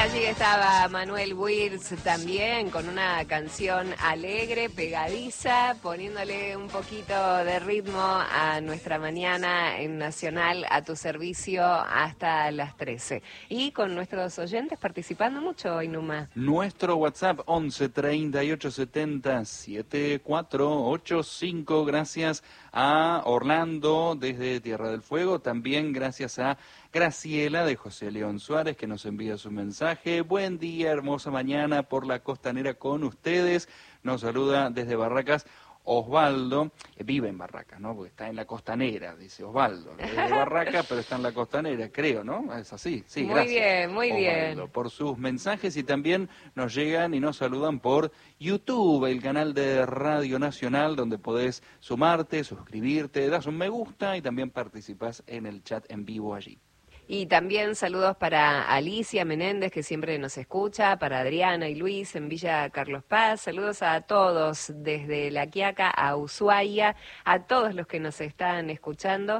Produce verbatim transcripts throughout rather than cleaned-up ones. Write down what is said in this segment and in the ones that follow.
allí estaba Manuel Wirtz también con una canción alegre, pegadiza, poniéndole un poquito de ritmo a nuestra mañana en Nacional, a tu servicio hasta las trece. Y con nuestros oyentes participando mucho hoy, Numa. Nuestro WhatsApp once treinta y ocho setenta setenta y cuatro ochenta y cinco. Gracias a Orlando desde Tierra del Fuego. También gracias a Graciela de José León Suárez, que nos envía su mensaje. Buen día, hermosa mañana por la costanera con ustedes. Nos saluda desde Barracas Osvaldo. Eh, vive en Barracas, ¿no? Porque está en la costanera, dice Osvaldo. Es de Barracas, pero está en la costanera, creo, ¿no? Es así. Sí, muy gracias. bien, muy Osvaldo, bien. por sus mensajes, y también nos llegan y nos saludan por YouTube, el canal de Radio Nacional, donde podés sumarte, suscribirte, das un me gusta y también participás en el chat en vivo allí. Y también saludos para Alicia Menéndez, que siempre nos escucha, para Adriana y Luis en Villa Carlos Paz. Saludos a todos, desde La Quiaca a Ushuaia, a todos los que nos están escuchando.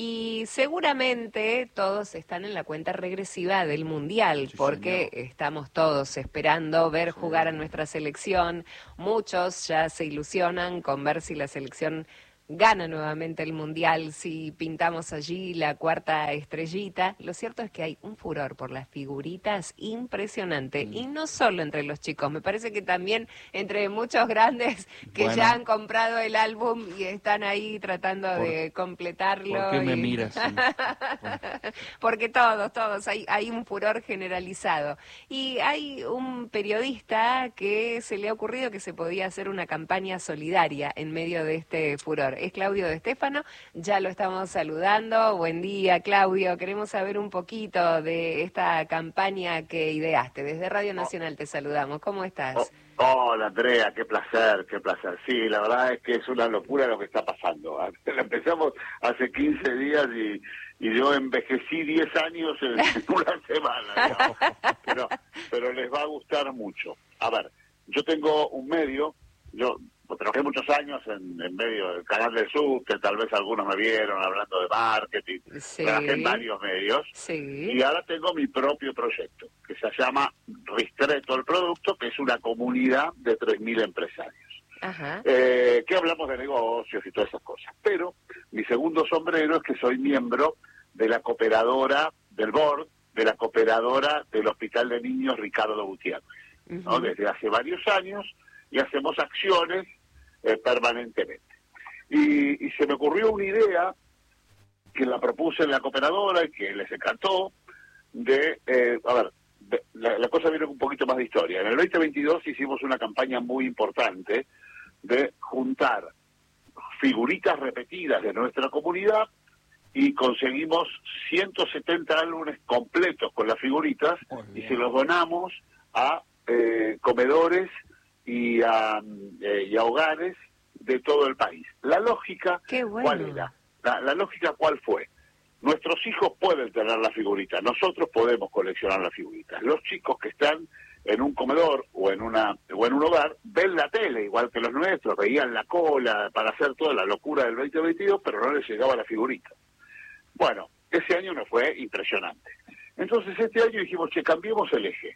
Y seguramente todos están en la cuenta regresiva del Mundial, Sí, porque señor. estamos todos esperando ver Sí. jugar a nuestra selección. Muchos ya se ilusionan con ver si la selección gana nuevamente el Mundial, si pintamos allí la cuarta estrellita. Lo cierto es que hay un furor por las figuritas impresionante, mm. y no solo entre los chicos, me parece que también entre muchos grandes que Bueno. ya han comprado el álbum y están ahí tratando Por, de completarlo. ¿Por qué me y... miras así? Bueno. Porque todos, todos, hay, hay un furor generalizado. Y hay un periodista que se le ha ocurrido que se podía hacer una campaña solidaria en medio de este furor. Es Claudio De Stefano, ya lo estamos saludando. Buen día, Claudio. Queremos saber un poquito de esta campaña que ideaste. Desde Radio Nacional te saludamos. ¿Cómo estás? Oh, hola, Andrea, qué placer, qué placer. Sí, la verdad es que es una locura lo que está pasando. Empezamos hace quince días y, y yo envejecí diez años en una semana, digamos. Pero, pero les va a gustar mucho. A ver, yo tengo un medio, yo... trabajé muchos años en, en medio del Canal del Sur, que tal vez algunos me vieron hablando de marketing. Sí. Trabajé en varios medios. Sí. Y ahora tengo mi propio proyecto, que se llama Ristretto el Producto, que es una comunidad de tres mil empresarios. Ajá. Eh, que hablamos de negocios y todas esas cosas. Pero mi segundo sombrero es que soy miembro de la cooperadora, del board, de la cooperadora del Hospital de Niños Ricardo Gutiérrez, uh-huh. ¿no? Desde hace varios años, y hacemos acciones Eh, permanentemente. Y, y se me ocurrió una idea que la propuse en la cooperadora y que les encantó, de, eh, a ver, de, la, la cosa viene con un poquito más de historia. En el veinte veintidós hicimos una campaña muy importante de juntar figuritas repetidas de nuestra comunidad y conseguimos ciento setenta álbumes completos con las figuritas y se los donamos a eh, comedores y a, eh, y a hogares de todo el país. La lógica, Qué bueno. ¿cuál era? La, la lógica, ¿cuál fue? Nuestros hijos pueden tener la figurita, nosotros podemos coleccionar las figuritas. Los chicos que están en un comedor o en una o en un hogar ven la tele, igual que los nuestros, veían la cola para hacer toda la locura del veinte veintidós, pero no les llegaba la figurita. Bueno, ese año nos fue impresionante. Entonces este año dijimos, che, cambiemos el eje.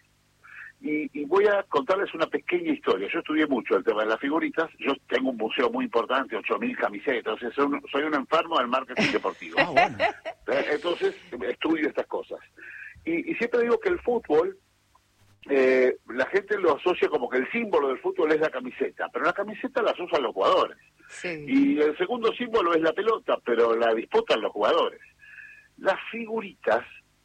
Y, y voy a contarles una pequeña historia. Yo estudié mucho el tema de las figuritas. Yo tengo un museo muy importante, ocho mil camisetas. O sea, soy, un, soy un enfermo del marketing deportivo. Ah, bueno. Entonces, estudio estas cosas. Y, y siempre digo que el fútbol, eh, la gente lo asocia como que el símbolo del fútbol es la camiseta, pero la camiseta las usan los jugadores. Sí. Y el segundo símbolo es la pelota, pero la disputan los jugadores. Las figuritas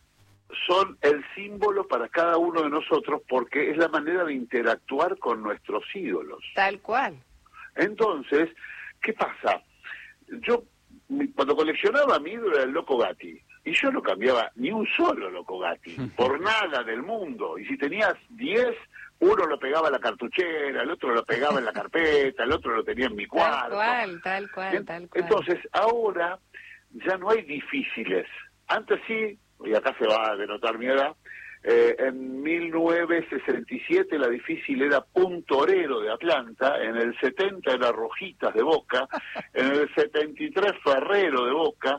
son el símbolo para cada uno de nosotros porque es la manera de interactuar con nuestros ídolos. Tal cual. Entonces, ¿qué pasa? Yo, cuando coleccionaba, mi ídolo era el Loco Gatti, y yo no cambiaba ni un solo Loco Gatti, por nada del mundo. Y si tenías diez, uno lo pegaba a la cartuchera, el otro lo pegaba en la carpeta, el otro lo tenía en mi cuarto. Tal cual, tal cual, tal cual. Entonces, ahora ya no hay difíciles. Antes sí, y acá se va a denotar mi edad, eh, en mil novecientos sesenta y siete la difícil era Puntorero de Atlanta, en el setenta era Rojitas de Boca, en el setenta y tres Ferrero de Boca,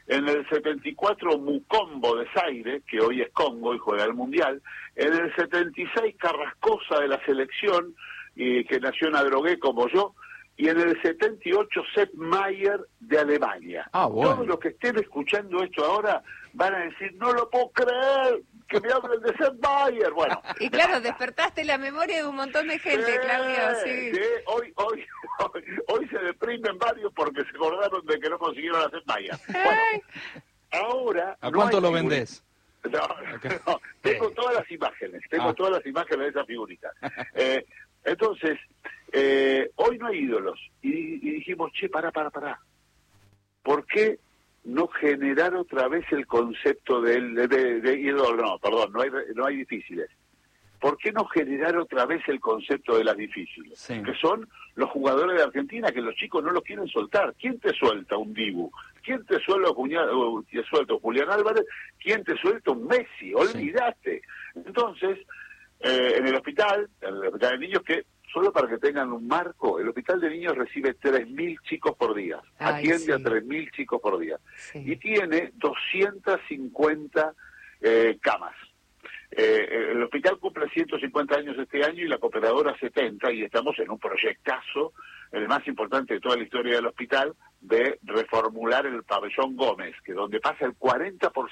En el setenta y cuatro Mucombo de Zaire, que hoy es Congo y juega el Mundial. En el setenta y seis Carrascosa de la selección, y que nació en Adrogué como yo. Y en el setenta y ocho Sepp Maier de Alemania. Ah, bueno. Todos los que estén escuchando esto ahora van a decir, no lo puedo creer, que me hablen de Sepp Maier. Bueno. Y claro, despertaste la memoria de un montón de gente, Sí, Claudio, sí. sí, hoy, hoy, hoy, hoy se deprimen varios porque se acordaron de que no consiguieron a Sepp Maier. Bueno, ahora... ¿A no cuánto hay lo figurita. vendés? No, no, tengo todas las imágenes, tengo Ah. todas las imágenes de esa figurita. Eh, entonces, eh, hoy no hay ídolos. Y, y dijimos, che, pará, pará, pará. ¿Por qué no generar otra vez el concepto del, de, de, de ídolo? No, perdón, no hay, no hay difíciles. ¿Por qué no generar otra vez el concepto de las difíciles? Sí. Que son los jugadores de Argentina, que los chicos no los quieren soltar. ¿Quién te suelta un Dibu? ¿Quién te suelta, Julián, te suelta un Julián Álvarez? ¿Quién te suelta un Messi? Olvídate. Entonces, eh, en el hospital, en el hospital de niños, que solo para que tengan un marco, el hospital de niños recibe tres mil chicos por día. Ay, Atiende sí. a tres mil chicos por día. Sí. Y tiene doscientas cincuenta eh, camas. Eh, el hospital cumple ciento cincuenta años este año y la cooperadora setenta, y estamos en un proyectazo, el más importante de toda la historia del hospital, de reformular el pabellón Gómez, que donde pasa el cuarenta por